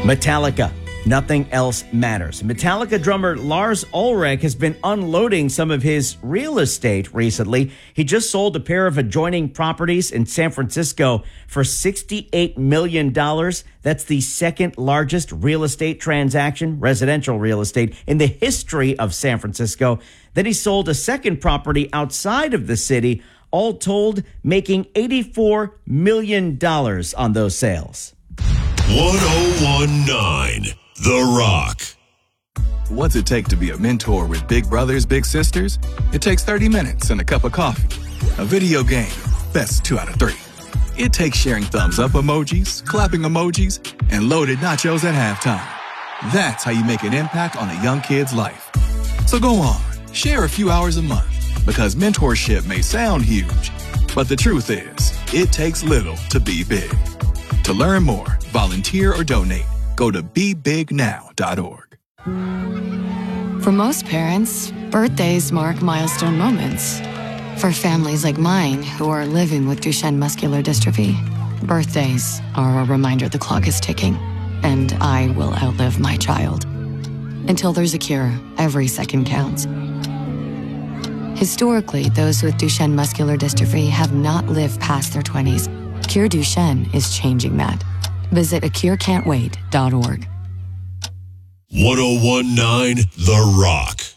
Metallica. Nothing else matters. Metallica drummer Lars Ulrich has been unloading some of his real estate recently. He just sold a pair of adjoining properties in San Francisco for $68 million. That's the second largest real estate transaction, residential real estate, in the history of San Francisco. Then he sold a second property outside of the city, all told making $84 million on those sales. 1019 The Rock. What's it take to be a mentor with big brothers, big sisters? It takes 30 minutes and a cup of coffee. A video game, best 2 out of 3. It takes sharing thumbs up emojis, clapping emojis, and loaded nachos at halftime. That's how you make an impact on a young kid's life. So go on, share a few hours a month, because mentorship may sound huge, but the truth is, it takes little to be big. To learn more, volunteer, or donate, go to BeBigNow.org. For most parents, birthdays mark milestone moments. For families like mine who are living with Duchenne muscular dystrophy, birthdays are a reminder the clock is ticking, and I will outlive my child. Until there's a cure, every second counts. Historically, those with Duchenne muscular dystrophy have not lived past their 20s. Cure Duchenne is changing that. Visit acurecan'twait.org. 1019 The Rock.